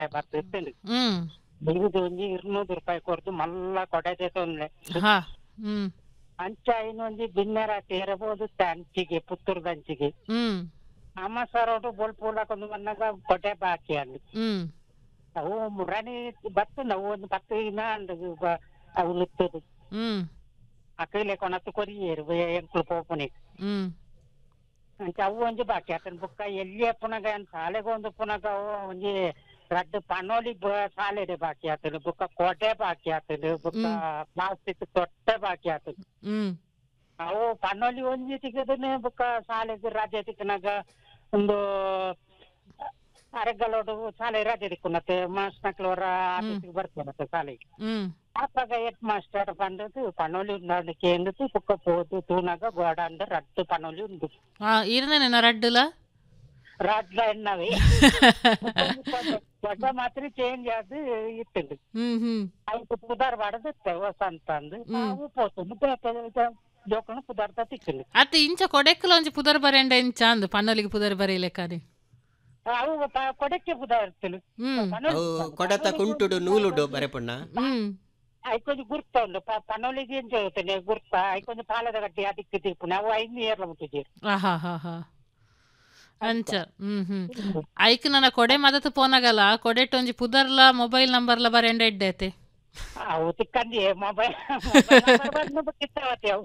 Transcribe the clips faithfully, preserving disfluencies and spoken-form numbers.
ಬರ್ತಿರ್ತೀನಿ ಹ್ಮ್ ಬಿಗುದು ಒಂಜಿ ಇರ್ನೂರು ರೂಪಾಯಿ ಕೊಡ್ದು ಮಲ್ಲ ಕೊಡೆ ತೊಂದ್ರೆ ಹಾ ಹ್ಮ್ ಅಂಚ ಇನ್ನೊಂಜಿ ಬಿನ್ನರ ಸೇರಬಹುದು ಅಂಚಿಗೆ ಪುತ್ತೂರ್ದ ಅಂಚಿಗೆ ಹ್ಮ್ ಅಮ್ಮ ಸರೋಡು ಬೋಲ್ಪೂಲಕ್ಕೊಂದು ಮನ್ನಾಗ ಕೊಡೆ ಬಾಕಿ ಅಲ್ಲಿ ಹ್ಮ್ ಅವು ಮುರಾಣಿ ಬತ್ತು ನಾವು ಒಂದು ಪತ್ತು ದಿನ ಅಂದ ಅವು ನಿತ್ತದು ಹ್ಮ್ ಅಕ್ಕೈಲೆ ಕೊನತ್ತು ಕೊರಿಯೇರು ಎಂಕ್ಲು ಪೋಪುನಿ ಹ್ಮ್ ಅಂಚ ಅವು ಒಂಜಿ ಬಾಕಿ ಆತನ ಬುಕ್ಕ ಎಲ್ಲಿ ಪುನಗ ಶಾಲೆಗೆ ಒಂದು ಪುನಗ ಒಂಜಿ ರಡ್ಡು ಪನೋಲಿ ಶಾಲೆಡೆ ಬಾಕಿ ಆತನು ಬುಕ್ಕ ಕೊಡೆ ಬಾಕಿ ಆತನು ಬುಕ್ಕ ಪ್ಲಾಸ್ಟಿಕ್ ತೊಟ್ಟೆ ಬಾಕಿ ಆತನು ಹ್ಮ್ ಅವು ಪನೋಲಿ ಒಂಜಿ ತೆಗೆದನೆ ಬುಕ್ಕ ಶಾಲೆಗೆ ರಜೆ ತಿಕ್ಕನಾಗ ಒಂದು ಅರೆಗಲೋಡು ಶಾಲೆ ರಜೆ ತಿಕ್ಕುನತ್ತೆ ಮಾಸ್ಟರ್ ಮಕ್ಳವರ ಆಫೀಸಿಗೆ ಬರ್ತೇನತ್ತೆ ಶಾಲೆಗೆ ಹ್ಮ್ ಅಪ್ಪಾಗ ಹೆಡ್ ಮಾಸ್ಟರ್ ಬಂದದ್ದು ಪನೋಲಿ ಉಂಡಕ್ಕೆ ಎಂದದ್ದು ಬುಕ್ಕ ಪೋದು ತೂನಾಗ ಗೋಡ ಅಂದ ರಡ್ಡು ಪನೋಲಿ ಉಂಡು ಇರನೇನ ರಡ್ಡುಲ ರಾಜ್ಲ ಎನ್ನವೇ ದೊಡ್ಡ ಮಾತ್ರ ಚೇಂಜ್ ಆದ್ ಇಟ್ಟುಂಡು ಹ್ಮ್ ಹ್ಮ್ ಅದಕ್ಕೆ ಪುದಾರ್ ಬಾಡದಿತ್ತೆ ವಸಂತ ಅಂದು ಅವು ಪೋತು ಜೋಕಣ ಪುದಾರ್ಥ ತಿಕ್ಕಲು ಅತ್ತ ಇಂಚ ಕೊಡೆಕ್ಕಲ ಒಂಜಿ ಪುದರ್ ಬರೆಂಡ ಇಂಚ ಅಂದು ಪನ್ನೊಲಿಗೆ ಪುದರ್ ಬರೆಯಲೆಕ್ಕಾರಿ ಅವು ಕೊಡಕ್ಕೆ ಪುದಾರ್ ಇರ್ತಲು ಕೊಡತ ಕುಂಟುಡು ನೂಲುಡು ಬರೆಪುಣ್ಣ ಐಕೊಂದು ಗುರ್ತ ಉಂಡು ಪನೋಲಿಗೆ ಏನ್ ಹೇಳ್ತೇನೆ ಗುರ್ತ ಐಕೊಂದು ಪಾಲದ ಗಟ್ಟಿ ಅದಕ್ಕೆ ತಿಪ್ಪುನ ಅವು ಐದು ಏರ್ಲ ಮುಟ್ಟಿದ್ದೀರಿ ಹಾ ಹಾ ಹಾ ಅಂಚ ಹ್ಮ್ ಹ್ಮ್ ಐಕ್ ನನ್ನ ಕೊಡೆ ಮದತ್ ಪೋನಾಗಲ್ಲ ಕೊಡೆಟ್ ಒಂಜಿ ಪುದರ್ಲ ಮೊಬೈಲ್ ನಂಬರ್ಲ ಬರೆಂಡ ಇಡ್ಡೈತೆ ಅವು ತಿಕ್ಕಂದಿ ಮೊಬೈಲ್ ಕಿತ್ತಾವತ್ತೆ ಅವು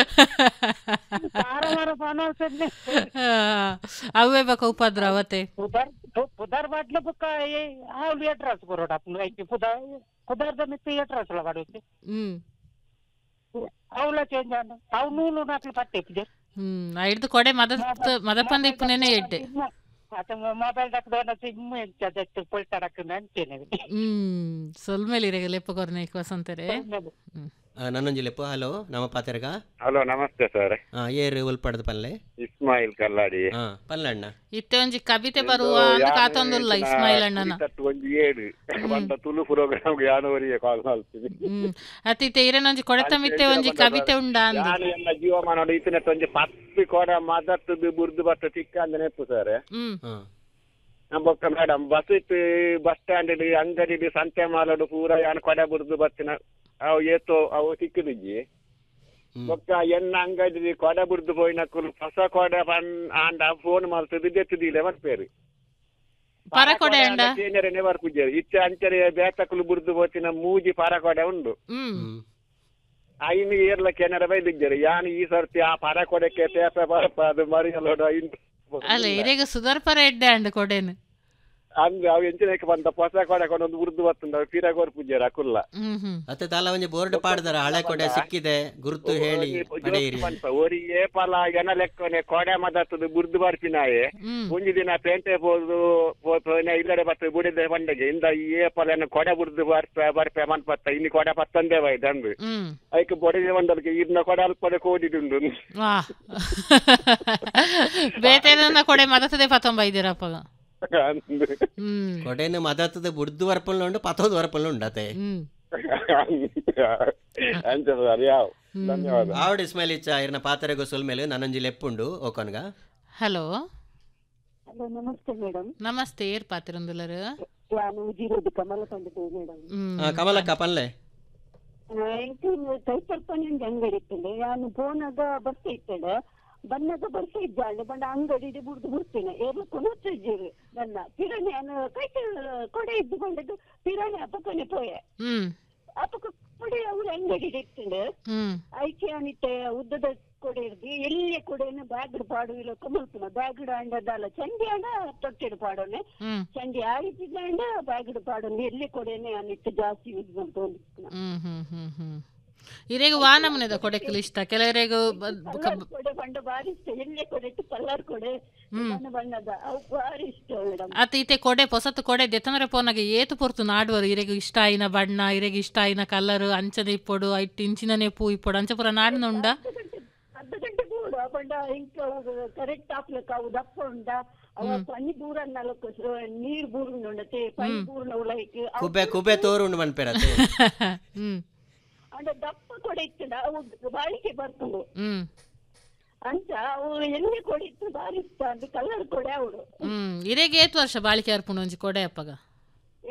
ಅವೇ ಬೇಕ ಉಪದ್ರ ಅವತ್ತೆ ಪುದರ್ ಪುದರ್ ಬಾಟ್ಲ ಬುಕ್ಕ ಅವ್ಲು ಎಡ್ರಸ್ ಬರೋಡ ಐತಿ ಪುದರ್ ಪುದರ್ದ ಮಿತ್ತು ಎಡ್ರಸ್ ಲ ಬರುತ್ತೆ ಹ್ಮ್ ಅವಳ ಚೇಂಜ್ ಆದ ಅವು ನೂಲು ನಾಲ್ಕು ಪಟ್ಟೆ ಪುಜೆ ಹ್ಮ್ ಹಿಡ್ದು ಕೊಡೆ ಮದ ಮದಪಂದ ಇಪ್ಪನೇನೆ ಇಡ್ಡೆ ಮೊಬೈಲ್ ದಕ್ಕದ ಸಿಮ್ಮು ಎಂಚದತ್ತು ಪೊಳ್ತಾಡಕ್ಕನ ಅಂತೇನೆ ಹ್ಮ್ ಸೊಲ್ಮೇಲಿರೆಗೆ ಲೆಪ್ಪ ಕೊರ್ನೆ ವಸಂತರೆ ನನ್ನೊಂಜಿ ಲೆಪ್ಪು ಹಲೋ ನಮ್ಮ ಪಾತೆರಗ ಹಲೋ ನಮಸ್ತೆ ಸರ್ ಏರು ಉಲ್ಪಡದ ಪಲ್ಲೆ ಇಸ್ಮಾಯಿಲ್ ಕಲ್ಲಾಡಿ ಹಾ ಪಲ್ಲಣ್ಣ ಇತ್ತೆ ಒಂಜಿ ಕವಿತೆ ಬರುವ ಅಂತ ಕಾತೊಂದುಲ್ಲ ಇಸ್ಮಾಯಿಲ್ ಅಣ್ಣನ ಒಂಜಿ ಏಳು ಬಂದ ತುಳು ಪ್ರೋಗ್ರಾಮ್ ಯಾನವರಿಗೆ ಕಾಲ್ ಮಾಡ್ತೀನಿ ಹ್ಮ್ ಅತಿತೆ ಇರೇನೊಂಜಿ ಕೊಡತ ಮಿತ್ತೆ ಒಂಜಿ ಕವಿತೆ ಉಂಡಾ ಅಂದು ನಾನು ಎನ್ನ ಜೀವಮಾನ ಇತ್ತಿನ ಒಂಜಿ ಪತ್ತು ಕೋಡ ಮದತ್ತದು ಬುರ್ದು ಬತ್ತ ಚಿಕ್ಕ ಅಂದ ನೆಪ್ಪು ಸರ್ ಹ್ಮ್ ಬೊಕ್ಕ ಮೇಡಮ್ ಬಸ್ ಇತ್ತು ಬಸ್ ಸ್ಟ್ಯಾಂಡ್ ಅಂಗಡಿ ಸಂತೆ ಮಾಲಡು ಪೂರ ಯಾನ್ ಕೊಡೆ ಬುರ್ದು ಬತ್ತಿನ ಅವು ಏತೋ ಅವು ಸಿಕ್ಕಿದಿಜ್ಜಿ ಬೊಕ್ಕ ಎನ್ನ ಅಂಗಡಿ ಕೊಡೆ ಬುರ್ದು ಪೋಯಿನಕ್ಕಲು ಹೊಸ ಕೊಡೆ ಆಂಡ ಫೋನ್ ಮಾಡ್ತದೆ ದೆತ್ತದಿಲ್ಲ ಬರ್ಪೇರು ಪರಕೊಡೆ ಅಂಡ ಚೇಂಜರನೆ ಬರ್ಪುಜ್ಜೇರು ಇತ್ತೆ ಅಂಚರೆ ಬೇತಕ್ಕಲು ಬುರ್ದು ಪೋತಿನ ಮೂಜಿ ಪರಕೊಡೆ ಉಂಡು ಐನು ಏರ್ಲ ಕೆನರ ಬೈದಿಜ್ಜರು ಯಾನ್ ಈ ಸರ್ತಿ ಆ ಪರಕೊಡೆಕ್ಕೆ ತೇಪೆ ಬರ್ಪ ಅದು ಮರಿಯಲೋಡು ಅಲ್ಲ ಇರೇಗ ಸುಧಾರ್ಪರ ಎಡ್ಡೆ ಅಂಡ ಕೊಡೆನು ಅಂದ್ರೆ ಅವು ಎಂಚಿನಕ್ಕೆ ಬಂದ ಹೊಸ ಕೊಡೆ ಒಂದು ಉರ್ದು ಬರ್ತುಂಡ ಪಿರಗೋರ್ ಪೂಜಾರ ಅಕುಲ್ಲ ಅತ್ತೆ ತಾಲ ಒಂಜಿ ಬೋರ್ಡ್ ಪಾಡ್ದಾರ ಹಳೆ ಕೊಡೆ ಸಿಕ್ಕಿದೆ ಗುರುತು ಹೇಳಿ ಪಡೆಯಿರಿ ಒರಿಗೆ ಪಲ ಎನ ಲೆಕ್ಕನೆ ಕೊಡೆ ಮದತ್ತದು ಗುರ್ದು ಬರ್ಪಿನಾಯೆ ಒಂಜಿ ದಿನ ಪೇಂಟೆ ಹೋದು ಇಲ್ಲಡೆ ಬರ್ತದೆ ಬುಡಿದ ಬಂಡೆಗೆ ಇಂದ ಏ ಪಲ ಕೊಡೆ ಬುರ್ದು ಬರ್ಪೆ ಬರ್ಪೆ ಮನ್ಪತ್ತ ಇನ್ನು ಕೊಡೆ ಪತ್ತಂದೇ ಬೈದ್ ಅಂದು ಅದಕ್ಕೆ ಬೊಡಿದೆ ಬಂದಕ್ಕೆ ಇನ್ನ ಕೊಡೆ ಅಲ್ಪಡೆ ಕೋಡಿದುಂಡು ಬೇತೆ ಕೊಡೆ ಮದತದೆ ಪತ್ತೊಂಬೈದಿರಪ್ಪ ಕೊಡೆನು ಮದತ್ತದ ಬುಡ್ದು ವರ್ಪಲ್ ಉಂಡು ಪತ್ತೋದು ವರ್ಪಲ್ ಉಂಡತೆ ಆವಡ್ ಇಸ್ಮಾಯಿಲ್ ಇಚ್ಚ ಇರ್ನ ಪಾತ್ರೆಗೋ ಸೊಲ್ಮೇಲೆ ನನ್ನೊಂಜಿ ಲೆಪ್ಪುಂಡು ಓಕನ್ಗ ಹಲೋ ಹಲೋ ನಮಸ್ತೆ ಮೇಡಮ್ ನಮಸ್ತೆ ಏರ್ ಪಾತ್ರಂದುಲರು ನಾನು ಜೀರೋದು ಕಮಲ ಕಂಡಿದ್ದೆ ಮೇಡಮ್ ಕಮಲಕ್ಕ ಪಲ್ಲೆ ಸ್ವಲ್ಪ ಅಂಗಡಿ ಇರ್ತದೆ ನಾನು ಫೋನಾಗ ಬರ್ತಾ ಇರ್ತೇನೆ ಬಣ್ಣದ ಬರ್ತಾ ಇದ್ದಾಳೆ ಬಣ್ಣ ಅಂಗಡಿ ಬುಡ್ದು ಬಿಡ್ತೇನೆ ಏರ್ಲು ಕೊನೊತ್ತಿದ್ದೀರಿ ನನ್ನ ಪಿರಣಿ ನಾನು ಕೈ ಕೊಡೆ ಇದ್ದುಕೊಂಡಿದ್ದು ಪಿರಣಿ ಅಪ್ಪಕ್ಕನೆ ಪೋಯೆ ಅಪ್ಪಕ್ಕ ಕೊಡೆ ಅವ್ರ ಅಂಗಡಿ ಇರ್ತೇನೆ ಐಕೆ ಅನಿತ್ತೆ ಉದ್ದದ ಕೊಡೆ ಇರ್ದಿ ಎಲ್ಲಿಯ ಕೊಡೆನ ಬ್ಯಾಗ್ಡ್ ಪಾಡು ಇಲ್ಲ ಕಮಲ್ಪುನ ಬ್ಯಾಗ್ಡ್ ಅಂಡದಲ್ಲ ಚಂಡಿ ಅಂಡ ತೊಟ್ಟಿಡು ಪಾಡೋನೆ ಚಂಡಿ ಆಯ್ತಿದ್ದ ಅಂಡ ಬ್ಯಾಗ್ಡ್ ಪಾಡೋನೆ ಎಲ್ಲಿ ಕೊಡೆನೆ ಅನಿತ್ತೆ ಜಾಸ್ತಿ ಯೂಸ್ ಬಂತು ಇರೇಗ ವಾನಮನೆದ ಕೊಡೆಕ್ಕಲು ಇಷ್ಟ ಕೆಲವರೆಗೂ ಕೊಡೆ ಬಂಡ ಬಾರಿ ಇಷ್ಟ ಎಲ್ಲಿ ಕೊಡೆ ಇತ್ತು ಕಲರ್ ಕೊಡೆ ಬಣ್ಣದ ಅವು ಬಾರಿ ಇಷ್ಟ ಮೇಡಮ್ ಅತ್ತ ಈತೆ ಕೊಡೆ ಹೊಸತು ಕೊಡೆ ದೆತ್ತಂದ್ರೆ ಪೋನಾಗ ಏತು ಪೊರ್ತು ನಾಡುವರು ಇರೆಗು ಇಷ್ಟ ಆಯ್ನ ಬಣ್ಣ ಇರೆಗು ಇಷ್ಟ ಆಯ್ನ ಕಲರ್ ಅಂಚದ ಇಪ್ಪೊಡು ಐಟ್ ಇಂಚಿನನೆ ಪೂ ಇಪ್ಪೊಡು ಅಂಚ ಪುರ ನಾಡಿನ ಉಂಡ ಅರ್ಧ ಗಂಟೆ ಕೂಡ ಬಂಡ ಇಂಕ ಕರೆಕ್ಟ್ ಹಾಕ್ಲಕ್ಕ ಅವು ದಪ್ಪ ಉಂಡ ಅವ ಪನಿ ಬೂರ ನಾಲ್ಕು ನೀರ್ ಬೂರ್ನ ಉಂಡತೆ ಪನಿ ಬೂರ್ನ ಉಲೈಕ್ ಕುಬೆ ಕುಬೆ ತೋರು ಉಂಡು ಮನ್ಪೆರತೆ ಹ್ಮ್ ಅಂಡ ದಪ್ಪ ಕೊಡೆ ಇತ್ತದ ಅವು ಬಾಳಿಕೆ ಬರ್ತದೆ ಅಂತ ಅವು ಎಣ್ಣೆ ಕೊಡೆ ಇತ್ತು ಬಾರಿ ಇಷ್ಟ ಅಂತ ಕಲರ್ ಕೊಡೆ ಅವಳು ಹ್ಮ್ ಇರೆಗೆ ಏತ್ ವರ್ಷ ಬಾಳಿಕೆ ಅರ್ಪುಂಡು ಒಂಜಿ ಕೊಡೆ ಅಪ್ಪಗ